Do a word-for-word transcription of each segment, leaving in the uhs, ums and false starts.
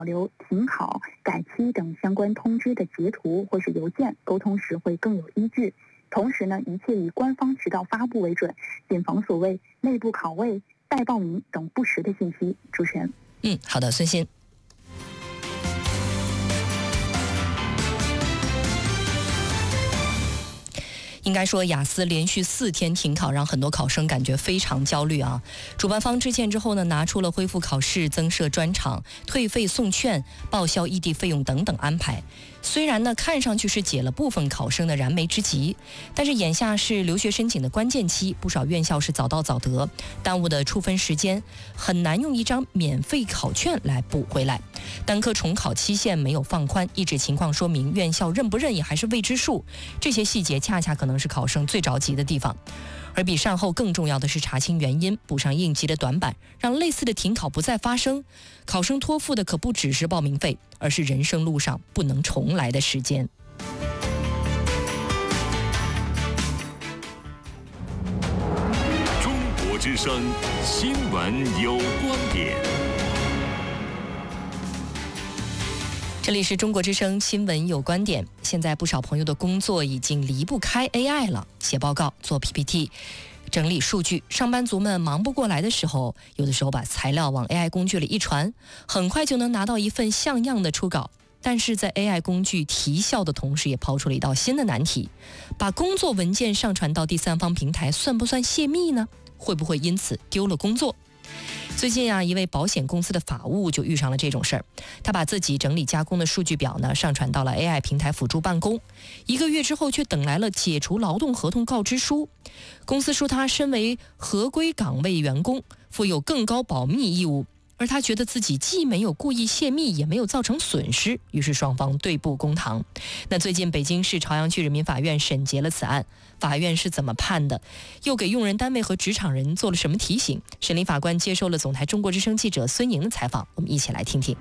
留停考、改期等相关通知的截图或是邮件，沟通时会更有依据。同时呢，一切以官方渠道发布为准，谨防所谓内部拷问、代报名等不实的信息。主持人， 嗯，好的，孙鑫。应该说，雅思连续四天停考，让很多考生感觉非常焦虑啊。主办方致歉之后呢，拿出了恢复考试、增设专场、退费送券、报销异地费用等等安排。虽然呢，看上去是解了部分考生的燃眉之急，但是眼下是留学申请的关键期，不少院校是早到早得，耽误的出分时间很难用一张免费考卷来补回来。单科重考期限没有放宽，一纸情况说明院校认不认也还是未知数，这些细节恰恰可能是考生最着急的地方。而比善后更重要的是查清原因，补上应急的短板，让类似的停考不再发生。考生托付的可不只是报名费，而是人生路上不能重来的时间。 中国之声新闻有观点。 这里是中国之声新闻有观点。现在不少朋友的工作已经离不开 A I 了，写报告、做 P P T、整理数据，上班族们忙不过来的时候，有的时候把材料往 A I 工具里一传，很快就能拿到一份像样的初稿。但是在 A I 工具提效的同时，也抛出了一道新的难题：把工作文件上传到第三方平台，算不算泄密呢？会不会因此丢了工作？最近啊，一位保险公司的法务就遇上了这种事儿。他把自己整理加工的数据表呢，上传到了 A I 平台辅助办公，一个月之后却等来了解除劳动合同告知书。公司说他身为合规岗位员工，负有更高保密义务，而他觉得自己既没有故意泄密，也没有造成损失，于是双方对簿公堂。那最近北京市朝阳区人民法院审结了此案，法院是怎么判的？又给用人单位和职场人做了什么提醒？审理法官接受了总台中国之声记者孙莹的采访，我们一起来听听。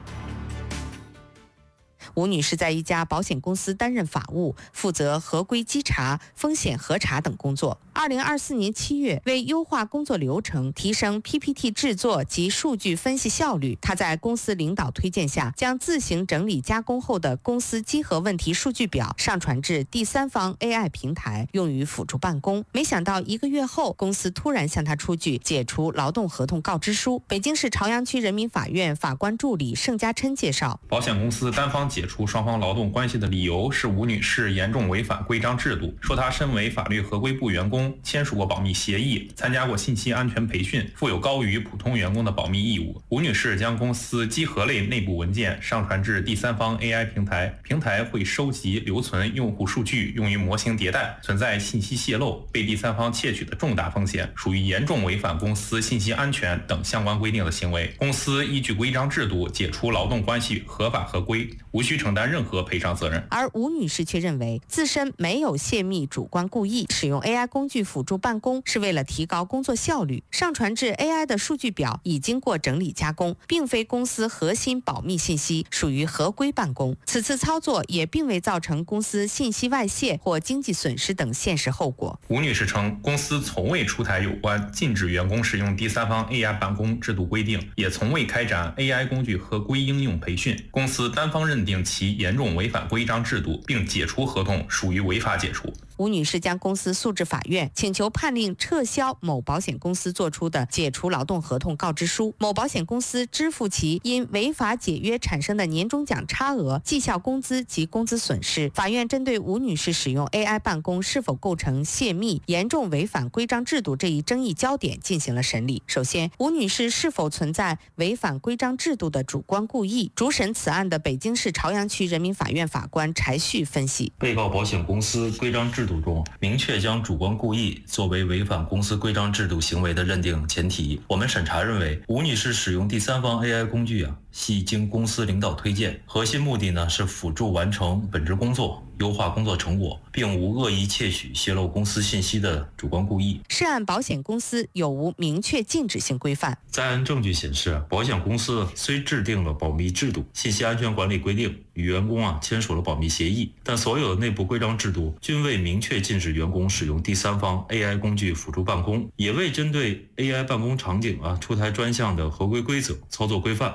吴女士在一家保险公司担任法务，负责合规稽查、风险核查等工作。二零二四年七月，为优化工作流程、提升 P P T 制作及数据分析效率，她在公司领导推荐下，将自行整理加工后的公司稽核问题数据表上传至第三方 A I 平台，用于辅助办公。没想到一个月后，公司突然向她出具解除劳动合同告知书。北京市朝阳区人民法院法官助理盛家琛介绍， 保险公司单方解除双方劳动关系的理由是吴女士严重违反规章制度，说她身为法律合规部员工，签署过保密协议，参加过信息安全培训，负有高于普通员工的保密义务。吴女士将公司稽核类内部文件上传至第三方 A I 平台，平台会收集留存用户数据，用于模型迭代，存在信息泄露、被第三方窃取的重大风险，属于严重违反公司信息安全等相关规定的行为。公司依据规章制度解除劳动关系合法合规，无需承担任何赔偿责任。 而吴女士却认为自身没有泄密主观故意，使用 A I 工具辅助办公是为了提高工作效率，上传至 A I 的数据表已经过整理加工，并非公司核心保密信息，属于合规办公。此次操作也并未造成公司信息外泄或经济损失等现实后果。 吴女士称，公司从未出台有关禁止员工使用第三方 A I 办公制度规定，也从未开展 A I 工具合规应用培训。公司单方认定其严重违反规章制度，并解除合同，属于违法解除。 吴女士将公司诉至法院，请求判令撤销某保险公司作出的解除劳动合同告知书，某保险公司支付其因违法解约产生的年终奖差额、绩效工资及工资损失。法院针对吴女士使用 A I 办公是否构成泄密、严重违反规章制度这一争议焦点进行了审理。首先，吴女士是否存在违反规章制度的主观故意？主审此案的北京市朝阳区人民法院法官柴旭分析， 被告保险公司规章制度中明确将主观故意作为违反公司规章制度行为的认定前提。我们审查认为，吴女士使用第三方 A I 工具啊，系经公司领导推荐，核心目的呢是辅助完成本职工作，优化工作成果，并无恶意窃取、泄露公司信息的主观故意。 涉案保险公司有无明确禁止性规范？ 在案证据显示，保险公司虽制定了保密制度、信息安全管理规定，与员工啊签署了保密协议，但所有的内部规章制度均未明确禁止员工使用第三方 A I 工具辅助办公，也未针对 A I 办公场景啊出台专项的合规规则、操作规范。同时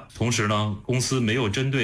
时呢，公司没有针对